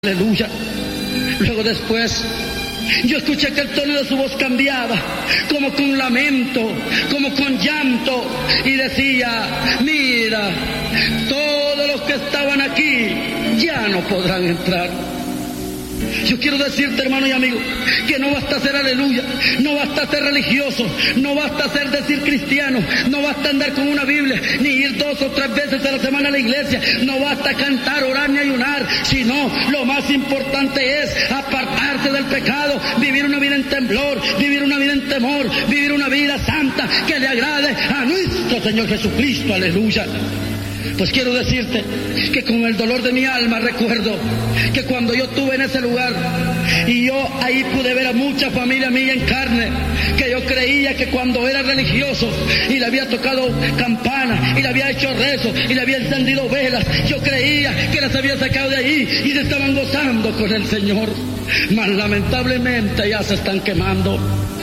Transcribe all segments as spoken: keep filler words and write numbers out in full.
Aleluya. Luego después yo escuché que el tono de su voz cambiaba, como con lamento, como con llanto, y decía: mira, todos los que estaban aquí ya no podrán entrar. Yo quiero decirte, hermano y amigo, que no basta ser aleluya, no basta ser religioso, no basta ser decir cristiano, no basta andar con una Biblia, ni ir dos o tres veces a la semana a la iglesia, no basta cantar, orar ni ayunar, sino lo más importante es apartarse del pecado, vivir una vida en temblor, vivir una vida en temor, vivir una vida santa que le agrade a nuestro Señor Jesucristo. Aleluya. Pues quiero decirte que con el dolor de mi alma recuerdo que cuando yo estuve en ese lugar y yo ahí pude ver a mucha familia mía en carne, que yo creía que cuando era religioso y le había tocado campana y le había hecho rezo y le había encendido velas, yo creía que las había sacado de ahí y se estaban gozando con el Señor. Mas lamentablemente ya se están quemando.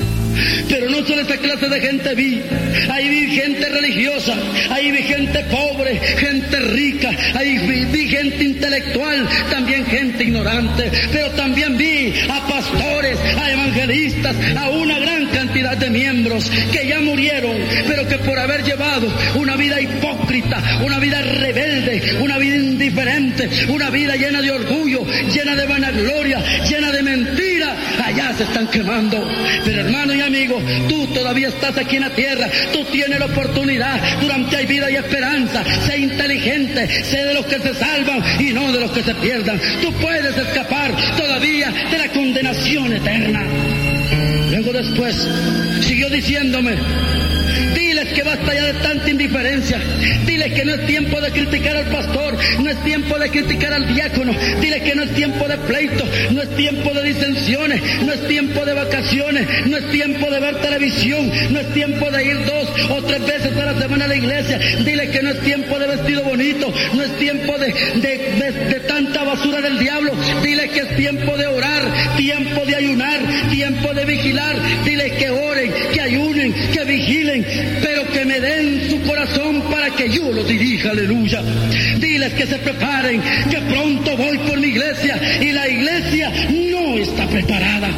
Pero no solo esa clase de gente vi, ahí vi gente religiosa, ahí vi gente pobre, gente rica, ahí vi, vi gente intelectual, también gente ignorante, pero también vi a pastores, a evangelistas, a una gran cantidad de miembros que ya murieron, pero que por haber llevado una vida hipócrita, una vida rebelde, una vida indiferente, una vida llena de orgullo, llena de vanagloria, llena de mentira, allá se están quemando. Pero hermano y amigo, tú todavía estás aquí en la tierra, tú tienes la oportunidad, durante hay vida y esperanza, sé inteligente, sé de los que se salvan y no de los que se pierdan. Tú puedes escapar todavía de la condenación eterna. Luego después siguió diciéndome: diles que basta ya de tanta indiferencia, diles que no es tiempo de criticar al pastor, no es tiempo de criticar al diácono, diles que no es tiempo de pleito, no es tiempo de disensiones, no es tiempo de vacaciones, no es tiempo de ver televisión, no es tiempo de ir dos o tres veces a la semana a la iglesia, diles que no es tiempo de vestido bonito, no es tiempo de, de, de, de tanta basura del diablo, diles que es tiempo de orar, tiempo de ayunar, tiempo de vigilar, diles que oren, que ayunen, que vigilen, pero que me den su corazón para que yo lo dirija. Aleluya. Diles que se preparen, que pronto voy por mi iglesia y la iglesia no está preparada.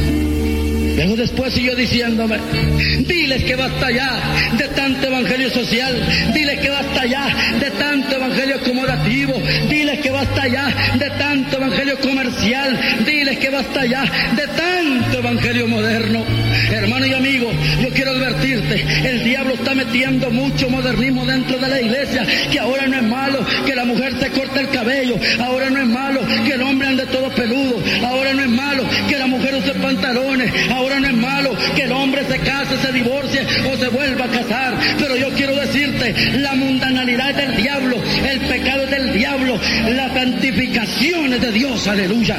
Luego después siguió diciéndome: diles que basta ya de tanto evangelio social, diles que basta ya de tanto evangelio acomodativo, diles que basta ya de tanto evangelio comercial, diles que basta ya de tanto evangelio moderno. Hermano y amigo, yo quiero advertirte, el diablo está metiendo mucho modernismo dentro de la iglesia, que ahora no es malo que la mujer se corte el cabello, ahora no es malo que el hombre ande todo peludo, ahora no es malo que la mujer use pantalones, ahora no es malo que el hombre se case, se divorcie o se vuelva a casar. Pero yo quiero decirte, la mundanalidad del diablo, el pecado del diablo, la santificación es de Dios. Aleluya.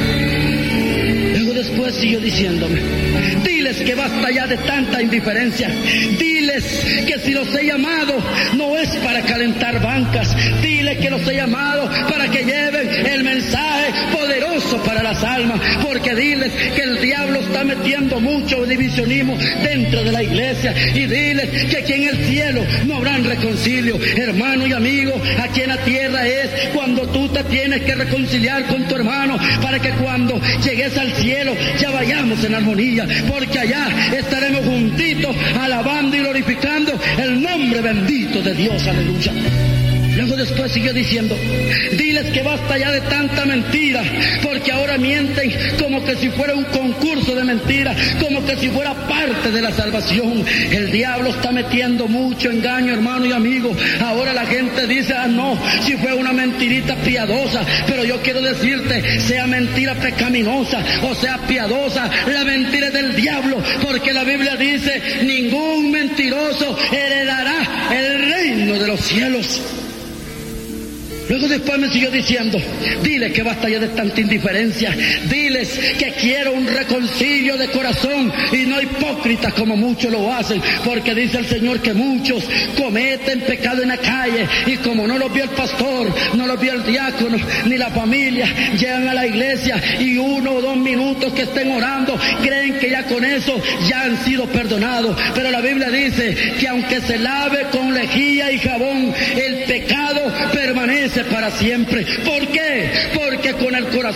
Luego después siguió diciéndome: diles que basta ya de tanta indiferencia, diles que si los he llamado no es para calentar bancas, diles que los he llamado para que lleven el mensaje poderoso para las almas, porque diles que el diablo está metiendo mucho divisionismo dentro de la iglesia, y diles que aquí en el cielo no habrán reconcilio. Hermano y amigo, aquí en la tierra es cuando tú te tienes que reconciliar con tu hermano, para que cuando llegues al cielo ya vayamos en armonía, porque allá estaremos juntitos alabando y glorificando el nombre bendito de Dios. Aleluya. Luego después siguió diciendo: diles que basta ya de tanta mentira, porque ahora mienten como que si fuera un concurso de mentiras, como que si fuera parte de la salvación. El diablo está metiendo mucho engaño, hermano y amigo. Ahora la gente dice: ah, no, si fue una mentirita piadosa. Pero yo quiero decirte, sea mentira pecaminosa o sea piadosa, la mentira es del diablo, porque la Biblia dice: ningún mentiroso heredará el reino de los cielos. Luego después me siguió diciendo: diles que basta ya de tanta indiferencia, diles que quiero un reconcilio de corazón y no hipócritas como muchos lo hacen, porque dice el Señor que muchos cometen pecado en la calle y como no los vio el pastor, no los vio el diácono ni la familia, llegan a la iglesia y uno o dos minutos que estén orando creen que ya con eso ya han sido perdonados. Pero la Biblia dice que aunque se lave con lejía y jabón, el pecado permanece permanece para siempre. ¿Por qué? Porque con el corazón